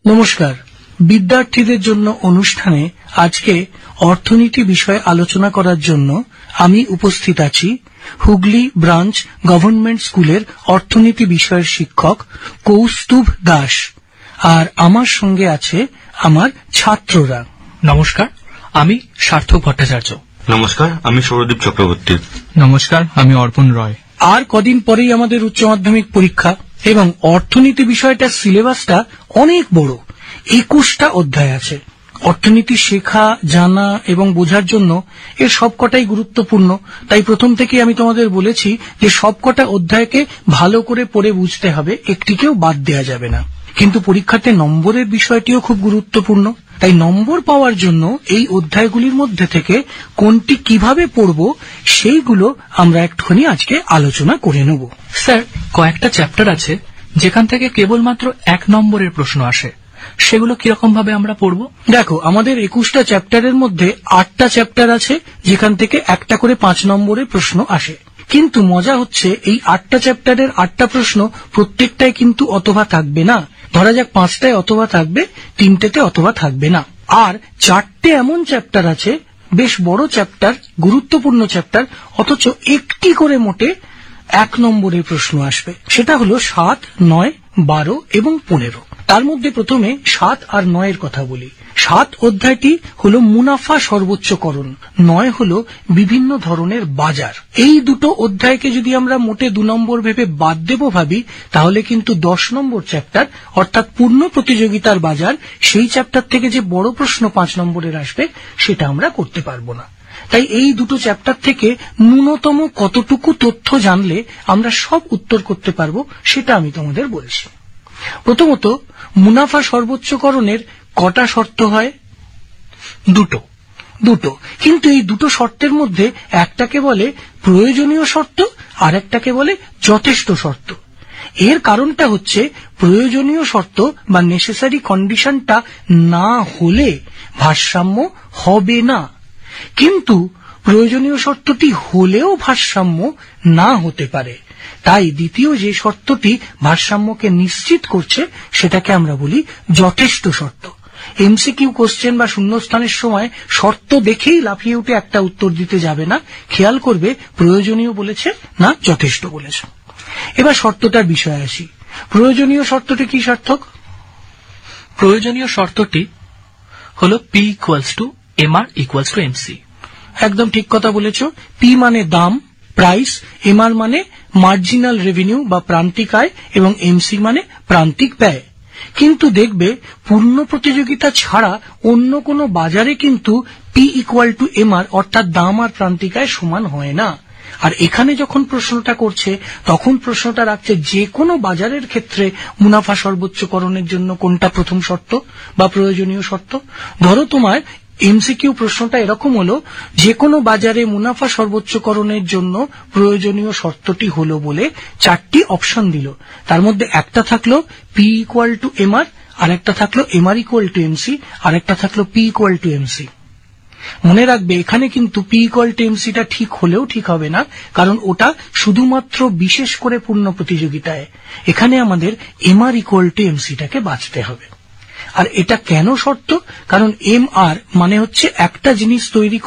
নমস্কার। বিদ্যার্থীদের জন্য অনুষ্ঠানে আজকে অর্থনীতি বিষয়ে আলোচনা করার জন্য আমি উপস্থিত আছি হুগলি ব্রাঞ্চ গভর্নমেন্ট স্কুলের অর্থনীতি বিষয়ের শিক্ষক কৌস্তুভ দাস, আর আমার সঙ্গে আছে আমার ছাত্ররা। নমস্কার, আমি সার্থক ভট্টাচার্য। নমস্কার, আমি সৌরদীপ চক্রবর্তী। নমস্কার, আমি অর্পণ রয়। আর কদিন পরেই আমাদের উচ্চ মাধ্যমিক পরীক্ষা, এবং অর্থনীতি বিষয়টার সিলেবাসটা অনেক বড়, 21টা অধ্যায় আছে। অর্থনীতি শেখা, জানা এবং বোঝার জন্য এর সবকটাই গুরুত্বপূর্ণ। তাই প্রথম থেকে আমি তোমাদের বলেছি যে সবকটা অধ্যায়কে ভালো করে পড়ে বুঝতে হবে, একটিকেও বাদ দেওয়া যাবে না। কিন্তু পরীক্ষাতে নম্বরের বিষয়টিও খুব গুরুত্বপূর্ণ। তাই নম্বর পাওয়ার জন্য এই অধ্যায়গুলির মধ্যে থেকে কোনটি কিভাবে পড়ব সেইগুলো আমরা একটুখানি আজকে আলোচনা করে নেব। স্যার, কয়েকটা চ্যাপ্টার আছে যেখান থেকে কেবলমাত্র 1 নম্বরের প্রশ্ন আসে, সেগুলো কিরকম ভাবে আমরা পড়ব? দেখো, আমাদের 21টা চ্যাপ্টারের মধ্যে 8টা চ্যাপ্টার আছে যেখান থেকে একটা করে 5 নম্বরের প্রশ্ন আসে। কিন্তু মজা হচ্ছে এই 8টা চ্যাপ্টারের 8টা প্রশ্ন প্রত্যেকটাই কিন্তু অথবা থাকবে না। ধরা যাক 5টায় অথবা থাকবে, 3টেতে অথবা থাকবে না। আর 4টে এমন চ্যাপ্টার আছে, বেশ বড় চ্যাপ্টার, গুরুত্বপূর্ণ চ্যাপ্টার, অথচ একটি করে মোটে 1 নম্বরের প্রশ্ন আসবে। সেটা হলো 7, 9, 12 এবং 15। তার মধ্যে প্রথমে 7 আর 9 কথা বলি। 7 অধ্যায়টি হলো মুনাফা সর্বোচ্চকরণ, 9 হলো বিভিন্ন ধরনের বাজার। এই দুটো অধ্যায়কে যদি আমরা মোটে 2 নম্বর ভেবে বাদ দেব ভাবি, তাহলে কিন্তু 10 নম্বর চ্যাপ্টার অর্থাৎ পূর্ণ প্রতিযোগিতার বাজার, সেই চ্যাপ্টার থেকে যে বড় প্রশ্ন 5 নম্বরের আসবে সেটা আমরা করতে পারবো না। তাই এই দুটো চ্যাপ্টার থেকে ন্যূনতম কতটুকু তথ্য জানলে আমরা সব উত্তর করতে পারবো সেটা আমি তোমাদের বলছি। প্রথমত, মুনাফা সর্বোচ্চকরণের কটা শর্ত হয়? দুটো। কিন্তু এই দুটো শর্তের মধ্যে একটাকে বলে প্রয়োজনীয় শর্ত আর একটাকে বলে যথেষ্ট শর্ত। এর কারণটা হচ্ছে প্রয়োজনীয় শর্ত বা নেসেসারি কন্ডিশনটা না হলে ভারসাম্য হবে না, কিন্তু প্রয়োজনীয় শর্তটি হলেও ভারসাম্য না হতে পারে। তাই দ্বিতীয় যে শর্তটি ভারসাম্যকে নিশ্চিত করছে সেটাকে আমরা বলি যথেষ্ট শর্ত। এমসিকিউ কোশ্চেন বা শূন্যস্থানের সময় শর্ত দেখেই লাফিয়ে উঠে একটা উত্তর দিতে যাবে না, খেয়াল করবে প্রয়োজনীয় বলেছে না যথেষ্ট বলেছে। এবার শর্তটার বিষয়ে আসি। প্রয়োজনীয় শর্তটি কি সার্থক? প্রয়োজনীয় শর্তটি হলো P = MR = MC। একদম ঠিক কথা বলেছ। পি মানে দাম, প্রাইস, এমআর মানে মার্জিনাল রেভিনিউ বা প্রান্তিক আয়, এবং এমসি মানে প্রান্তিক ব্যয়। কিন্তু দেখবে পূর্ণ প্রতিযোগিতা ছাড়া অন্য কোনো বাজারে কিন্তু P = MR অর্থাৎ দাম আর প্রান্তিক আয় সমান হয় না। আর এখানে যখন প্রশ্নটা করছে তখন প্রশ্নটা রাখছে যে কোনো বাজারের ক্ষেত্রে মুনাফা সর্বোচ্চকরণের জন্য কোনটা প্রথম শর্ত বা প্রয়োজনীয় শর্ত। ধরো তোমার এমসিকিউ প্রশ্নটা এরকম হলো, যে কোনো বাজারে মুনাফা সর্বোচ্চকরণের জন্য প্রয়োজনীয় শর্তটি হলো বলে 4টি অপশন দিল। তার মধ্যে একটা থাকলো P = MR, আর একটা থাকলো MR = MC, আর একটা থাকলো P = MC। মনে রাখবে এখানে কিন্তু P = MC টা ঠিক হলেও ঠিক হবে না, কারণ ওটা শুধুমাত্র বিশেষ করে পূর্ণ প্রতিযোগিতায়। এখানে আমাদের MR = MC টাকে বাঁচতে হবে। আর এটা কেন শর্ত? কারণ MR মানে হচ্ছে একটা জিনিস তৈরি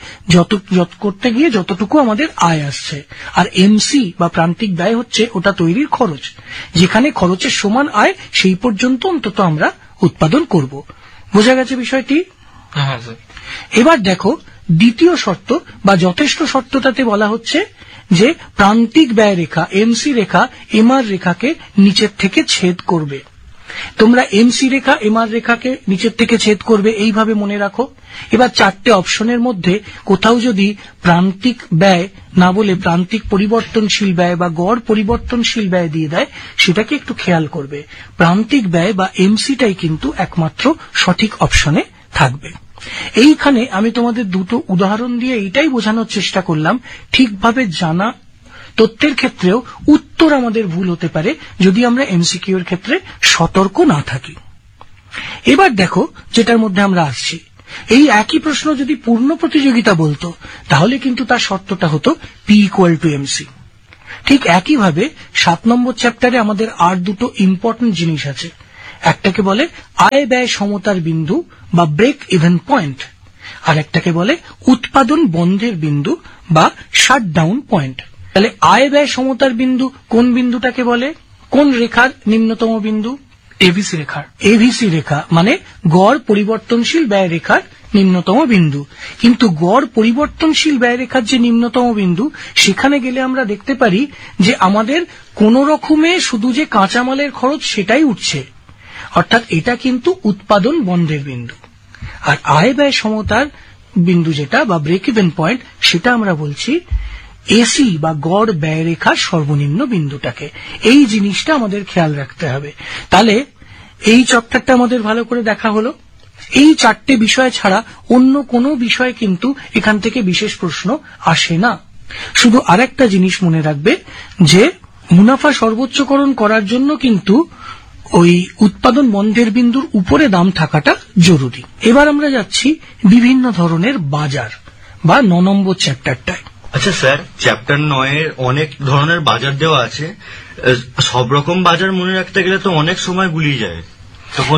করতে গিয়ে যতটুকু আমাদের আয় আসছে, আর MC বা প্রান্তিক ব্যয় হচ্ছে ওটা তৈরির খরচ। যেখানে খরচের সমান আয় সেই পর্যন্ত অন্তত আমরা উৎপাদন করব। বোঝা গেছে বিষয়টি? হ্যাঁ স্যার। এবার দেখো, দ্বিতীয় শর্ত বা যথেষ্ট শর্তটাতে বলা হচ্ছে যে প্রান্তিক ব্যয় রেখা MC রেখা MR রেখাকে নিচের থেকে ছেদ করবে। তোমরা MC রেখা MR রেখাকে নিচের থেকে ছেদ করবে, এইভাবে মনে রাখো। এবার 4টে অপশনের মধ্যে কোথাও যদি প্রান্তিক ব্যয় না বলে প্রান্তিক পরিবর্তনশীল ব্যয় বা গড় পরিবর্তনশীল ব্যয় দিয়ে দেয়, সেটাকে একটু খেয়াল করবে। প্রান্তিক ব্যয় বা এমসিটাই কিন্তু একমাত্র সঠিক অপশনে থাকবে। এইখানে আমি তোমাদের দুটো উদাহরণ দিয়ে এইটাই বোঝানোর চেষ্টা করলাম, ঠিকভাবে জানা তথ্যের ক্ষেত্রেও উত্তর আমাদের ভুল হতে পারে যদি আমরা এমসিকিউ এর ক্ষেত্রে সতর্ক না থাকি। এবার দেখো যেটার মধ্যে আমরা আসছি, এই একই প্রশ্ন যদি পূর্ণ প্রতিযোগিতা বলতো তাহলে কিন্তু তার শর্তটা হতো P = MC। ঠিক একইভাবে 7 নম্বর চ্যাপ্টারে আমাদের আর দুটো ইম্পর্টেন্ট জিনিস আছে। একটাকে বলে আয় ব্যয় সমতার বিন্দু বা ব্রেক ইভেন পয়েন্ট, আর একটাকে বলে উৎপাদন বন্ধের বিন্দু বা শাটডাউন পয়েন্ট। তাহলে আয় ব্যয় সমতার বিন্দু কোন বিন্দুটাকে বলে? কোন রেখার নিম্নতম বিন্দু? এভিসি রেখার। এভিসি রেখা মানে গড় পরিবর্তনশীল ব্যয় রেখার নিম্নতম বিন্দু। কিন্তু গড় পরিবর্তনশীল ব্যয় রেখার যে নিম্নতম বিন্দু, সেখানে গেলে আমরা দেখতে পারি যে আমাদের কোন রকমে শুধু যে কাঁচামালের খরচ সেটাই উঠছে, অর্থাৎ এটা কিন্তু উৎপাদন বন্ধের বিন্দু। আর আয় ব্যয় সমতার বিন্দু যেটা বা ব্রেক ইভেন পয়েন্ট, সেটা আমরা বলছি এসি বা গড় ব্যয় রেখার সর্বনিম্ন বিন্দুটাকে। এই জিনিসটা আমাদের খেয়াল রাখতে হবে। তাহলে এই চ্যাপ্টারটা আমাদের ভালো করে দেখা হলো। এই চারটে বিষয় ছাড়া অন্য কোনো বিষয় কিন্তু এখান থেকে বিশেষ প্রশ্ন আসে না। শুধু আরেকটা জিনিস মনে রাখবে যে মুনাফা সর্বোচ্চকরণ করার জন্য কিন্তু ওই উৎপাদন বন্ধের বিন্দুর উপরে দাম থাকাটা জরুরি। এবার আমরা যাচ্ছি বিভিন্ন ধরনের বাজার বা 9 নম্বর চ্যাপ্টারটায়। আচ্ছা স্যার, চ্যাপ্টার 9 অনেক ধরনের বাজার দেওয়া আছে। সব রকম বাজার মনে রাখতে গেলে তো অনেক সময় গুলিয়ে যায়, তখন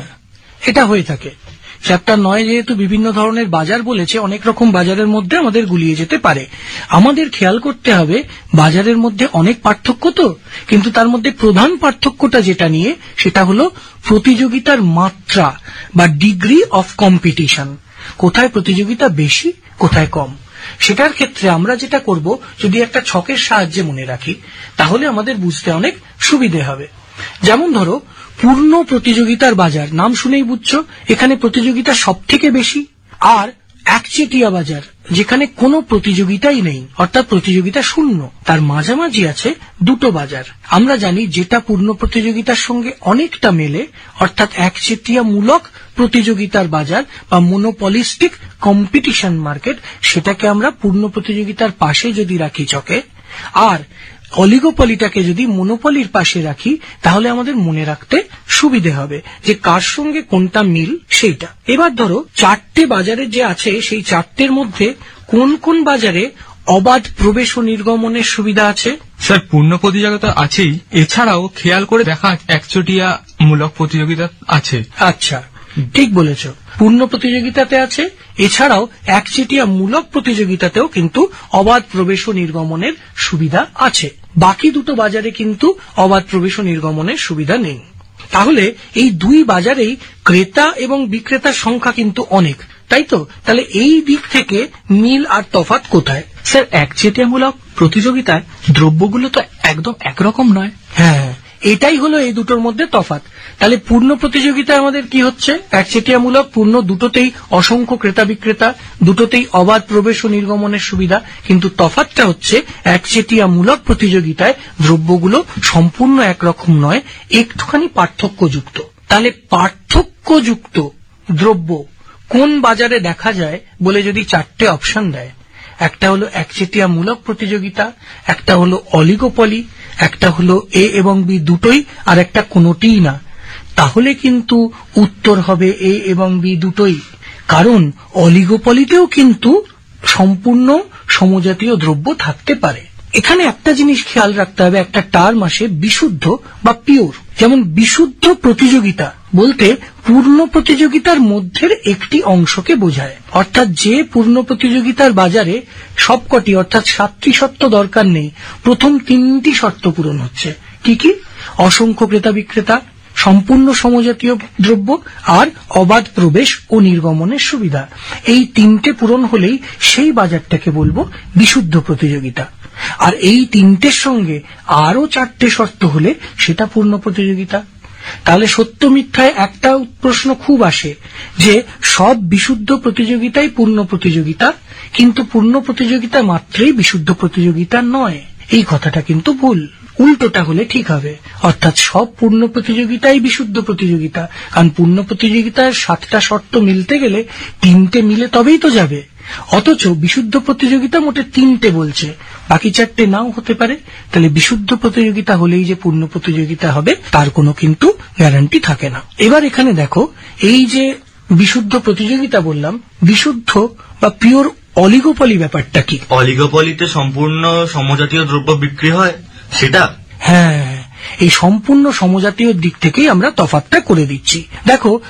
এটা হয়ে থাকে। চ্যাপ্টার 9 যেহেতু বিভিন্ন ধরনের বাজার বলেছে, অনেক রকম বাজারের মধ্যে আমাদের গুলিয়ে যেতে পারে। আমাদের খেয়াল করতে হবে বাজারের মধ্যে অনেক পার্থক্য তো, কিন্তু তার মধ্যে প্রধান পার্থক্যটা যেটা নিয়ে, সেটা হলো প্রতিযোগিতার মাত্রা বা ডিগ্রি অফ কম্পিটিশন। কোথায় প্রতিযোগিতা বেশি, কোথায় কম, সেটার ক্ষেত্রে আমরা যেটা করব, যদি একটা ছকের সাহায্যে মনে রাখি, তাহলে আমাদের বুঝতে অনেক সুবিধে হবে। যেমন ধরো, পূর্ণ প্রতিযোগিতার বাজার, নাম শুনেই বুঝছো এখানে প্রতিযোগিতা সব থেকে বেশি। আর একচেটিয়া বাজার, যেখানে কোনো প্রতিযোগিতাই নেই, অর্থাৎ প্রতিযোগিতা শূন্য, তার মাঝামাঝি আছে দুটো বাজার। আমরা জানি যেটা পূর্ণ প্রতিযোগিতার সঙ্গে অনেকটা মেলে, অর্থাৎ একচেটিয়া মূলক প্রতিযোগিতার বাজার বা মোনোপলিস্টিক কম্পিটিশন মার্কেট, সেটাকে আমরা পূর্ণ প্রতিযোগিতার পাশে যদি রাখি চকে, আর অলিগোপলিটাকে যদি মনোপলির পাশে রাখি, তাহলে আমাদের মনে রাখতে সুবিধে হবে যে কার সঙ্গে কোনটা মিল সেইটা। এবার ধরো, চারটে বাজারে যে আছে, সেই চারটের মধ্যে কোন কোন বাজারে অবাধ প্রবেশ ও নির্গমনের সুবিধা আছে? স্যার, পূর্ণ প্রতিযোগিতা আছেই, এছাড়াও খেয়াল করে দেখা একচটিয়া মূলক প্রতিযোগিতা আছে। আচ্ছা, ঠিক বলেছ, পূর্ণ প্রতিযোগিতাতে আছে, এছাড়াও একচেটিয়া মূলক প্রতিযোগিতাতেও কিন্তু অবাধ প্রবেশ ও নির্গমনের সুবিধা আছে। বাকি দুটো বাজারে কিন্তু অবাধ প্রবেশ ও নির্গমনের সুবিধা নেই। তাহলে এই দুই বাজারেই ক্রেতা এবং বিক্রেতার সংখ্যা কিন্তু অনেক, তাই তো? তাহলে এই দিক থেকে মিল আর তফাৎ কোথায়? স্যার, একচেটিয়ামূলক প্রতিযোগিতায় দ্রব্যগুলো তো একদম একরকম নয়। হ্যাঁ, এটাই হলো এই দুটোর মধ্যে তফাৎ। তাহলে পূর্ণ প্রতিযোগিতায় আমাদের কি হচ্ছে? একচেটিয়ামূলক পূর্ণ, দুটোতেই অসংখ্য ক্রেতা বিক্রেতা, দুটোতেই অবাধ প্রবেশ ও নির্গমনের সুবিধা। কিন্তু তফাৎটা হচ্ছে একচেটিয়ামূলক প্রতিযোগিতায় দ্রব্যগুলো সম্পূর্ণ একরকম নয়, একটুখানি পার্থক্যযুক্ত। তাহলে পার্থক্যযুক্ত দ্রব্য কোন বাজারে দেখা যায় বলে যদি চারটে অপশন দেয়, একটা হলো একচেটিয়ামূলক প্রতিযোগিতা, একটা হলো অলিগোপলি, একটা হলো এ এবং বি দুটোই, আর একটা কোনোটিই না, তাহলে কিন্তু উত্তর হবে এ এবং বি দুটোই। কারণ অলিগোপলিতেও কিন্তু সম্পূর্ণ সমজাতীয় দ্রব্য থাকতে পারে। এখানে একটা জিনিস খেয়াল রাখতে হবে, একটা টার্ম আসে বিশুদ্ধ বা পিওর। যেমন বিশুদ্ধ প্রতিযোগিতা বলতে পূর্ণ প্রতিযোগিতার মধ্যের একটি অংশকে বোঝায়, অর্থাৎ যে পূর্ণ প্রতিযোগিতার বাজারে সবকটি অর্থাৎ 7টি শর্ত দরকার নেই, প্রথম 3টি শর্ত পূরণ হচ্ছে। কি কি? অসংখ্য ক্রেতা বিক্রেতা, সম্পূর্ণ সমজাতীয় দ্রব্য, আর অবাধ প্রবেশ ও নির্গমনের সুবিধা। এই 3টে পূরণ হলেই সেই বাজারটাকে বলবো বিশুদ্ধ প্রতিযোগিতা। আর এই 3টের সঙ্গে আরো 4টে শর্ত হলে সেটা পূর্ণ প্রতিযোগিতা। তাহলে সত্য মিথ্যায় একটা প্রশ্ন খুব আসে যে সব বিশুদ্ধ প্রতিযোগিতাই পূর্ণ প্রতিযোগিতা, কিন্তু পূর্ণ প্রতিযোগিতা মাত্রই বিশুদ্ধ প্রতিযোগিতা নয়। এই কথাটা কিন্তু ভুল, উল্টোটা হলে ঠিক হবে। অর্থাৎ সব পূর্ণ প্রতিযোগিতাই বিশুদ্ধ প্রতিযোগিতা, কারণ পূর্ণ প্রতিযোগিতার 7টা শর্ত মিলতে গেলে 3টে মিলে তবেই তো যাবে। অথচ বিশুদ্ধ প্রতিযোগিতা মোটে 3টে বলছে, বাকি 4টে নাও হতে পারে। তাহলে বিশুদ্ধ প্রতিযোগিতা হলেই যে পূর্ণ প্রতিযোগিতা হবে তার কোনো কিন্তু গ্যারান্টি থাকে না। এবার এখানে দেখো, এই যে বিশুদ্ধ প্রতিযোগিতা বললাম, বিশুদ্ধ বা পিওর অলিগোপলি ব্যাপারটা কি? অলিগোপলিতে সম্পূর্ণ সমজাতীয় দ্রব্য বিক্রি হয়, সেটা? হ্যাঁ, এই সম্পূর্ণ সমজাতীয় দিক থেকেই আমরা তফাৎটা করে দিচ্ছি। দেখো